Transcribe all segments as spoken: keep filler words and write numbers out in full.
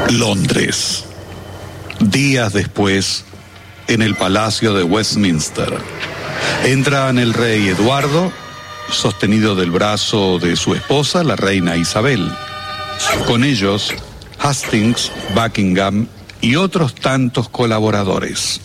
Londres. Días después, en el Palacio de Westminster, entran el rey Eduardo, sostenido del brazo de su esposa, la reina Isabel. Con ellos, Hastings, Buckingham y otros tantos colaboradores.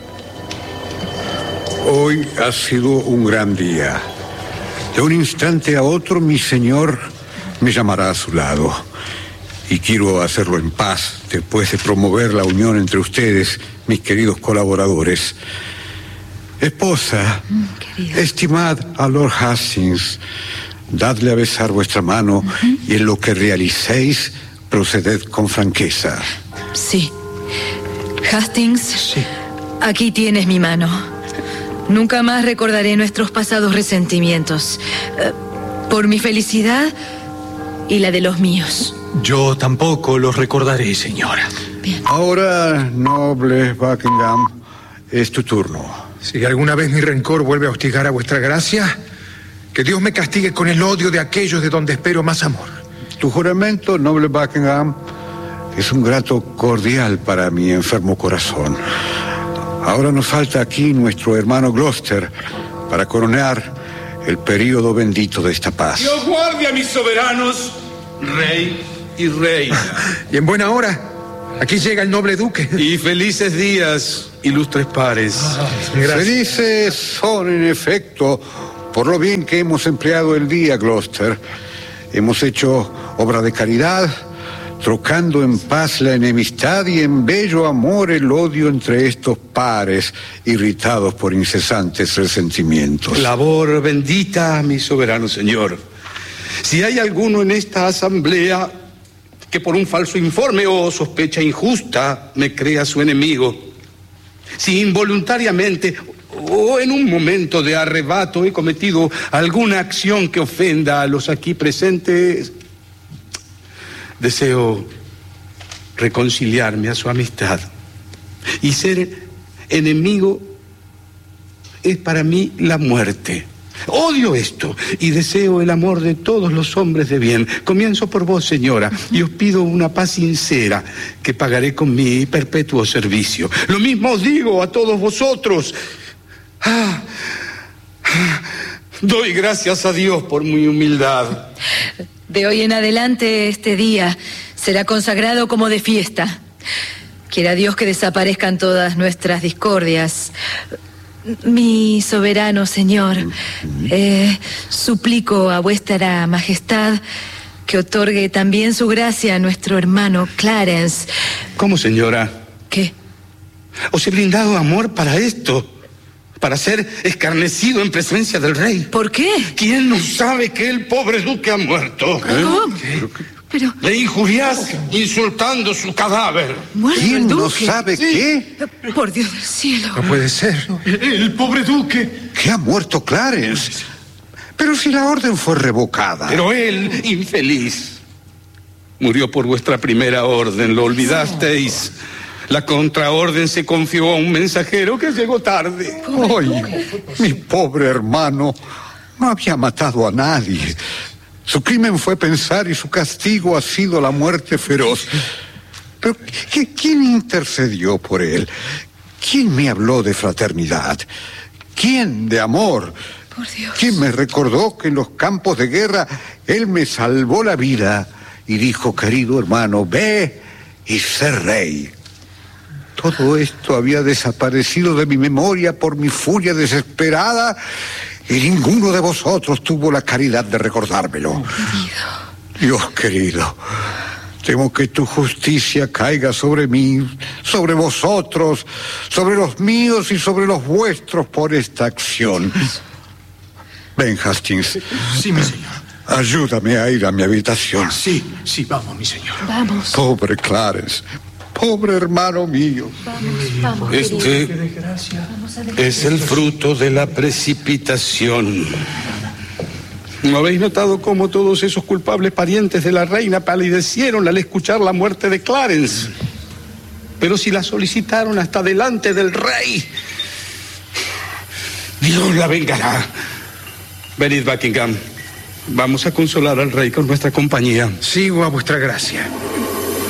Hoy ha sido un gran día. De un instante a otro, mi señor me llamará a su lado. Y quiero hacerlo en paz, después de promover la unión entre ustedes, mis queridos colaboradores. Esposa, mm, estimad a Lord Hastings, dadle a besar vuestra mano, uh-huh. y en lo que realicéis, proceded con franqueza. Sí. Hastings, sí. Aquí tienes mi mano. Nunca más recordaré nuestros pasados resentimientos. Uh, por mi felicidad y la de los míos. Yo tampoco los recordaré, señora. Bien. Ahora, noble Buckingham, es tu turno. Si alguna vez mi rencor vuelve a hostigar a vuestra gracia, que Dios me castigue con el odio de aquellos de donde espero más amor. Tu juramento, noble Buckingham, es un grato cordial para mi enfermo corazón. Ahora nos falta aquí nuestro hermano Gloucester para coronar el período bendito de esta paz. Dios guarde a mis soberanos, rey y reina. Y en buena hora, aquí llega el noble duque. Y felices días, ilustres pares. Ah, felices son, en efecto, por lo bien que hemos empleado el día, Gloucester. Hemos hecho obra de caridad, trocando en paz la enemistad y en bello amor el odio entre estos pares, irritados por incesantes resentimientos. Labor bendita, mi soberano señor. Si hay alguno en esta asamblea que por un falso informe o sospecha injusta me crea su enemigo, si involuntariamente o en un momento de arrebato he cometido alguna acción que ofenda a los aquí presentes, deseo reconciliarme a su amistad. Y ser enemigo es para mí la muerte. Odio esto y deseo el amor de todos los hombres de bien. Comienzo por vos, señora, y os pido una paz sincera que pagaré con mi perpetuo servicio. Lo mismo os digo a todos vosotros. Ah, ah, doy gracias a Dios por mi humildad. De hoy en adelante, este día será consagrado como de fiesta. Quiera Dios que desaparezcan todas nuestras discordias. Mi soberano señor, eh, suplico a vuestra majestad que otorgue también su gracia a nuestro hermano Clarence. ¿Cómo, señora? ¿Qué? Os he brindado amor para esto, para ser escarnecido en presencia del rey. ¿Por qué? ¿Quién no sabe que el pobre duque ha muerto? ¿Cómo? ¿Qué? Pero... Le injuriás insultando su cadáver. ¿Quién no sabe sí. qué? Por Dios del cielo. No puede ser. El pobre duque. ¿Que ha muerto Clarence? Pero si la orden fue revocada. Pero él, infeliz, murió por vuestra primera orden. Lo olvidasteis. La contraorden se confió a un mensajero que llegó tarde. Oye, mi pobre hermano no había matado a nadie. Su crimen fue pensar y su castigo ha sido la muerte feroz. Pero ¿quién intercedió por él? ¿Quién me habló de fraternidad? ¿Quién de amor? Por Dios. ¿Quién me recordó que en los campos de guerra él me salvó la vida y dijo, querido hermano, ve y sé rey? Todo esto había desaparecido de mi memoria por mi furia desesperada y ninguno de vosotros tuvo la caridad de recordármelo. Oh, querido. Dios querido, temo que tu justicia caiga sobre mí, sobre vosotros, sobre los míos y sobre los vuestros por esta acción. Ven, Hastings. Sí, mi señor. Ayúdame a ir a mi habitación. Sí, sí, vamos, mi señor. Vamos. Pobre Clarence, pobre hermano mío. Vamos, vamos. Este es el fruto de la precipitación. ¿No habéis notado cómo todos esos culpables parientes de la reina palidecieron al escuchar la muerte de Clarence? Pero si la solicitaron hasta delante del rey, Dios la vengará. Venid, Buckingham. Vamos a consolar al rey con nuestra compañía. Sigo a vuestra gracia.